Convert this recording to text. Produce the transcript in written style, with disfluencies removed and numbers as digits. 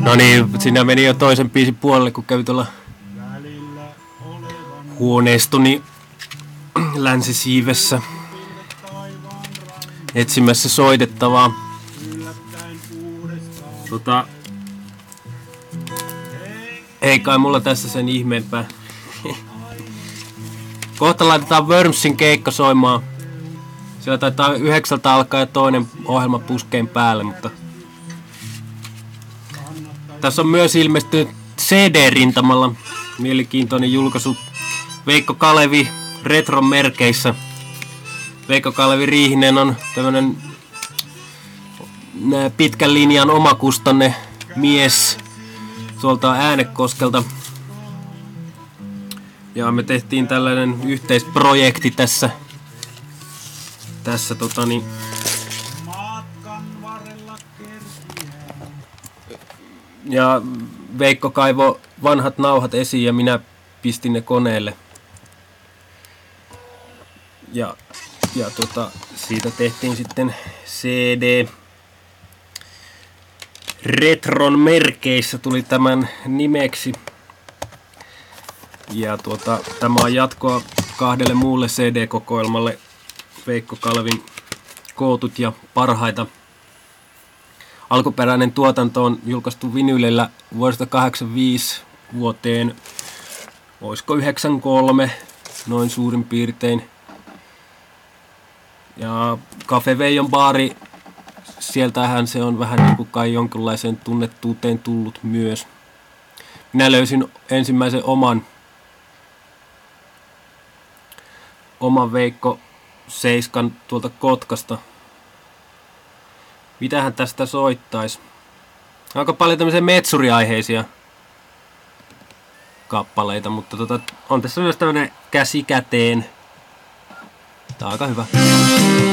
No niin, siinä meni jo toisen biisin puolelle, kun kävi tuolla huoneestoni länsisiivessä etsimässä soitettavaa. Ei kai mulla tässä sen ihmeempää. Kohta laitetaan Wormsin keikka soimaan. Siellä taitaa 9 alkaa ja toinen ohjelma puskeen päälle, mutta tässä on myös ilmestynyt CD-rintamalla mielenkiintoinen julkaisu Veikko Kalevi retron merkeissä. Veikko Kalevi Riihinen on tämmönen pitkän linjan omakustanne mies tuolta Äänekoskelta. Ja me tehtiin tällainen yhteisprojekti tässä ja Veikko kaivo vanhat nauhat esiin ja minä pistin ne koneelle. Ja siitä tehtiin sitten CD. Retron merkeissä tuli tämän nimeksi. Ja tämä on jatkoa 2 muulle CD-kokoelmalle. Veikko Kalevin kootut ja parhaita. Alkuperäinen tuotanto on julkaistu vinylillä vuodesta 85 vuoteen, olisiko 93, noin suurin piirtein. Ja Cafe Veijon baari, sieltähän se on vähän niin kuin kai jonkinlaiseen tunnettuuteen tullut myös. Minä löysin ensimmäisen oman Veikko Seiskan tuolta Kotkasta. Mitähän tästä soittaisi? Aika paljon tämmöisiä metsuriaiheisia kappaleita, mutta on tässä myös tämmönen käsi käteen. Tää on aika hyvä.